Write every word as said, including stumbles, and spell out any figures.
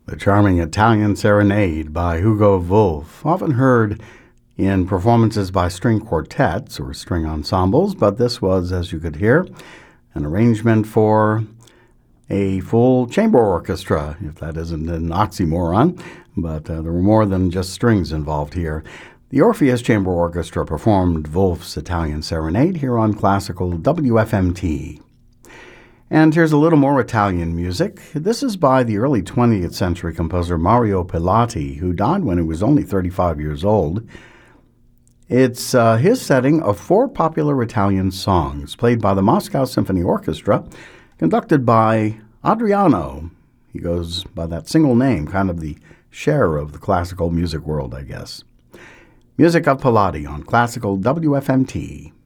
The charming Italian Serenade by Hugo Wolf, often heard in performances by string quartets or string ensembles, but this was, as you could hear, an arrangement for a full chamber orchestra, if that isn't an oxymoron, but uh, there were more than just strings involved here. The Orpheus Chamber Orchestra performed Wolf's Italian Serenade here on Classical W F M T. And here's a little more Italian music. This is by the early twentieth century composer Mario Pilati, who died when he was only thirty-five years old. It's uh, his setting of four popular Italian songs played by the Moscow Symphony Orchestra, conducted by Adriano. He goes by that single name, kind of the Cher of the classical music world, I guess. Music of Pilati on Classical W F M T.